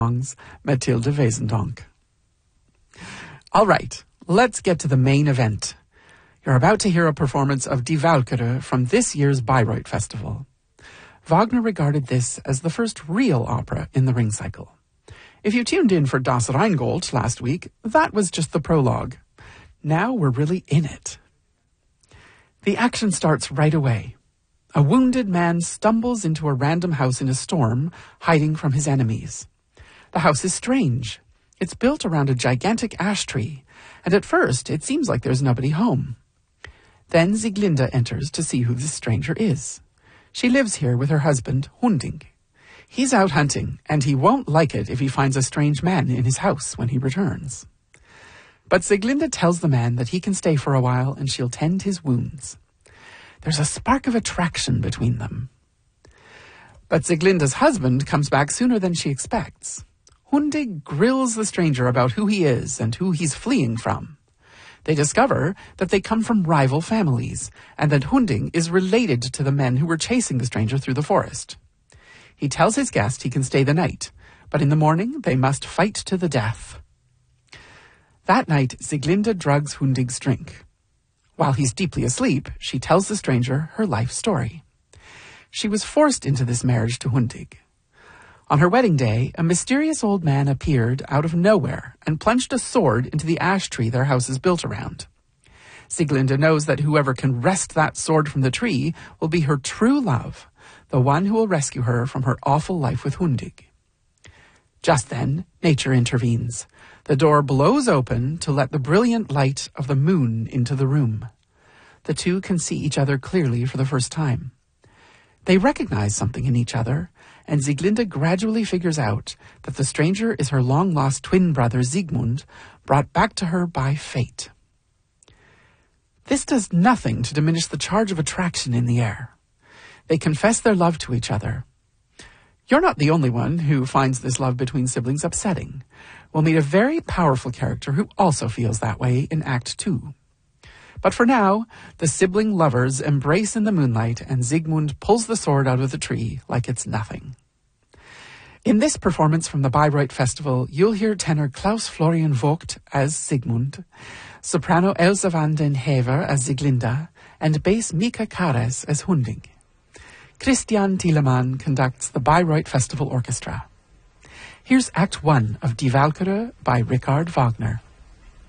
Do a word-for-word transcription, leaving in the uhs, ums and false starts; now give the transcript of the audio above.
songs, Mathilde Wesendonck. All right, let's get to the main event. You're about to hear a performance of Die Walküre from this year's Bayreuth Festival. Wagner regarded this as the first real opera in the Ring cycle. If you tuned in for Das Rheingold last week, that was just the prologue. Now we're really in it. The action starts right away. A wounded man stumbles into a random house in a storm, hiding from his enemies. The house is strange. It's built around a gigantic ash tree, and at first it seems like there's nobody home. Then Sieglinde enters to see who this stranger is. She lives here with her husband, Hunding. He's out hunting, and he won't like it if he finds a strange man in his house when he returns. But Sieglinde tells the man that he can stay for a while and she'll tend his wounds. There's a spark of attraction between them. But Sieglinde's husband comes back sooner than she expects. Hunding grills the stranger about who he is and who he's fleeing from. They discover that they come from rival families, and that Hunding is related to the men who were chasing the stranger through the forest. He tells his guest he can stay the night, but in the morning they must fight to the death. That night, Sieglinde drugs Hunding's drink. While he's deeply asleep, she tells the stranger her life story. She was forced into this marriage to Hunding. On her wedding day, a mysterious old man appeared out of nowhere and plunged a sword into the ash tree their house is built around. Sieglinde knows that whoever can wrest that sword from the tree will be her true love, the one who will rescue her from her awful life with Hunding. Just then, nature intervenes. The door blows open to let the brilliant light of the moon into the room. The two can see each other clearly for the first time. They recognize something in each other, and Sieglinde gradually figures out that the stranger is her long-lost twin brother Siegmund, brought back to her by fate. This does nothing to diminish the charge of attraction in the air. They confess their love to each other. You're not the only one who finds this love between siblings upsetting. We'll meet a very powerful character who also feels that way in Act Two. But for now, the sibling lovers embrace in the moonlight, and Siegmund pulls the sword out of the tree like it's nothing. In this performance from the Bayreuth Festival, you'll hear tenor Klaus Florian Vogt as Siegmund, soprano Else van den Hever as Sieglinde, and bass Mika Kares as Hunding. Christian Thielemann conducts the Bayreuth Festival Orchestra. Here's Act One of Die Walküre by Richard Wagner.